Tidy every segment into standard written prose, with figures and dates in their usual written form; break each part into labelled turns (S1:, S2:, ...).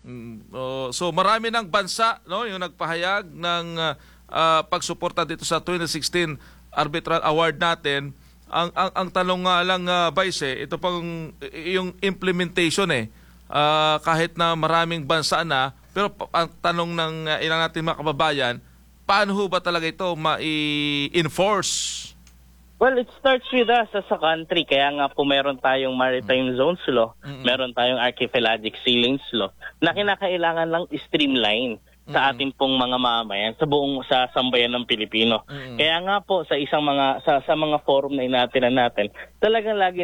S1: So marami ng bansa, no, yung nagpahayag ng pagsuporta dito sa 2016 Arbitral Award natin. Ang tanong nga lang, Vice, ito pang yung implementation kahit na maraming bansa na, pero ang tanong ng ilang natin mga kababayan, paano ho ba talaga ito ma-enforce?
S2: Well, it starts with us as a country. Kaya nga po meron tayong Maritime Zones Law, meron tayong Archipelagic Sea Lanes Law, na kinakailangan lang streamline sa ating pong mga mamamayan sa sambayan ng Pilipino. Kaya nga po sa sa mga forum na inatinan natin, talagang lagi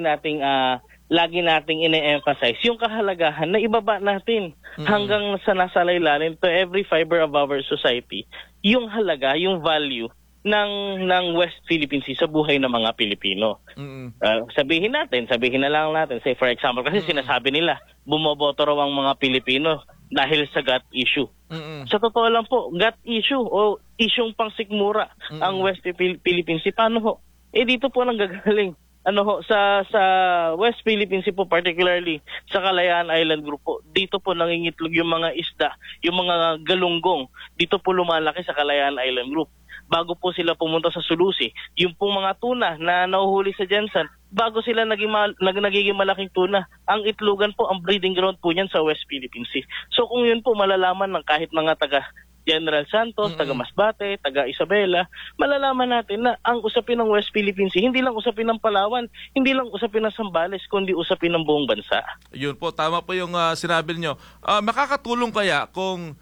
S2: nating ine-emphasize yung kahalagahan na ibaba natin hanggang sa nasa laylalim to every fiber of our society, yung halaga, yung value ng West Philippine Sea sa buhay ng mga Pilipino. Sabihin na lang natin, say for example, kasi sinasabi nila, bumoboto raw ang mga Pilipino dahil sa GATT issue. Sa totoo lang po, GATT issue o isyong pangsikmura ang West Philippine Sea. Paano ho? Dito po nang gagaling. Sa West Philippine Sea po, particularly sa Kalayaan Island Group po, dito po nangingitlog yung mga isda, yung mga galunggong, dito po lumalaki sa Kalayaan Island Group. Bago po sila pumunta sa Sulusi, yung pong mga tuna na nahuhuli sa Jensen, bago sila nagiging malaking tuna, ang itlogan po, ang breeding ground po niyan sa West Philippine Sea. So kung yun po malalaman ng kahit mga taga General Santos, taga Masbate, taga Isabela, malalaman natin na ang usapin ng West Philippine Sea, hindi lang usapin ng Palawan, hindi lang usapin ng Zambales, kundi usapin ng buong bansa.
S1: Yun po, tama po yung sinabi niyo. Makakatulong kaya kung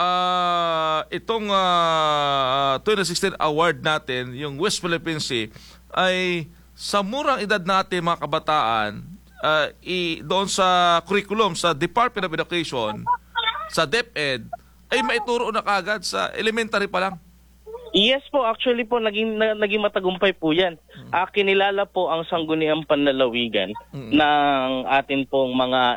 S1: itong 2016 award natin, yung West Philippine Sea, ay sa murang edad natin mga kabataan, doon sa curriculum, sa Department of Education, sa DepEd, ay maituro na kagad sa elementary pa lang.
S2: Yes po, actually po, naging matagumpay po yan. Kinilala po ang Sangguniang Panlalawigan ng atin pong mga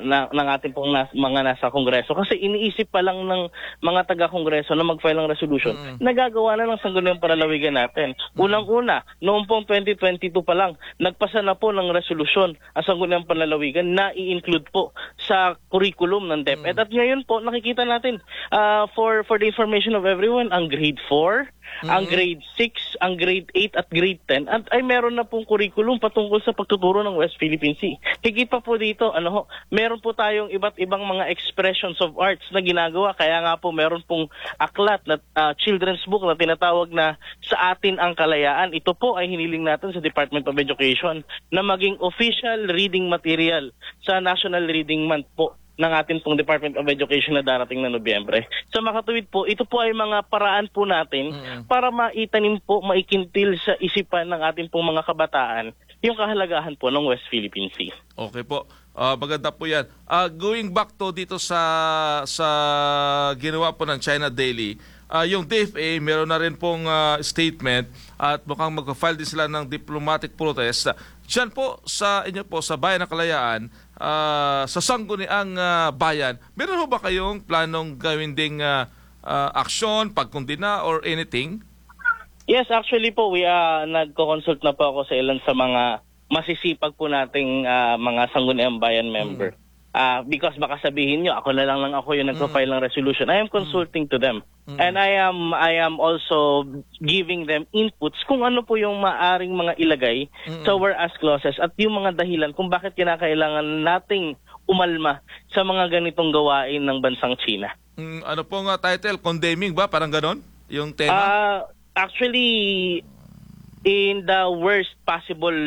S2: nasa Kongreso. Kasi iniisip pa lang ng mga taga-Kongreso na mag-file ng resolution. Nagagawa na ng Sangguniang Panlalawigan natin. Unang-una, noong pong 2022 pa lang, nagpasa na po ng resolusyon ang Sangguniang Panlalawigan na i-include po sa curriculum ng DepEd. At ngayon po, nakikita natin, for the information of everyone, ang grade 4, ang grade 6, ang grade 8 at grade 10 at ay meron na pong curriculum patungkol sa pagtuturo ng West Philippine Sea. Higit pa po dito, meron po tayong iba't ibang mga expressions of arts na ginagawa. Kaya nga po meron pong aklat na children's book na tinatawag na Sa Atin ang Kalayaan. Ito po ay hiniling natin sa Department of Education na maging official reading material sa National Reading Month po ng ating pong Department of Education na darating na Nobyembre. Sa makatuwid po, ito po ay mga paraan po natin para maitanim po, maikintil sa isipan ng ating pong mga kabataan yung kahalagahan po ng West Philippine Sea.
S1: Okay po. Maganda po yan. Going back to dito sa ginawa po ng China Daily, yung DFA, meron na rin pong statement at mukhang mag-file din sila ng diplomatic protest. Diyan po sa inyo po, sa Bayan ng Kalayaan, sa Sangguniang Bayan, meron ho ba kayong planong gawin ding aksyon, pagkundina or anything?
S2: Yes, actually po, nagko-consult na po ako sa ilan sa mga masisipag po nating mga Sangguniang Bayan member. Because baka sabihin nyo, ako yung nagpa-file ng resolution. I am consulting to them. And I am also giving them inputs kung ano po yung maaring mga ilagay sa whereas clauses at yung mga dahilan kung bakit kinakailangan nating umalma sa mga ganitong gawain ng bansang China.
S1: Ano pong title? Condemning ba? Parang ganon? Yung tema?
S2: Actually, in the worst possible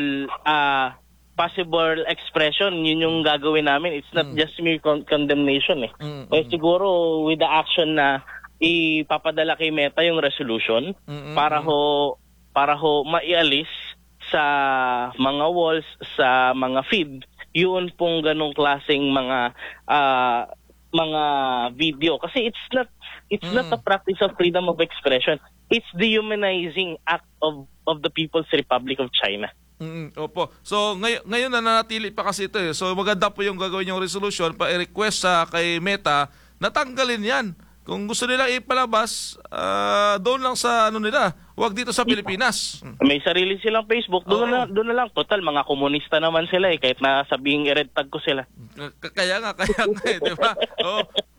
S2: expression, yun yung gagawin namin. It's not just mere condemnation siguro with the action na ipapadala kay Meta yung resolution para ho maialis sa mga walls, sa mga feed, yun pong ganong klaseng mga video. Kasi it's not a practice of freedom of expression. It's dehumanizing act of the People's Republic of China.
S1: Opo. So ngayon na nanatili pa kasi ito. So maganda po yung gagawin yung resolution pa i-request sa kay Meta na tanggalin yan. Kung gusto nila ipalabas, doon lang sa nila. Huwag dito sa Pilipinas.
S2: May sarili silang Facebook. Doon na lang. Total, mga komunista naman sila kahit na sabihing i-red tag ko sila.
S1: Kaya nga di ba?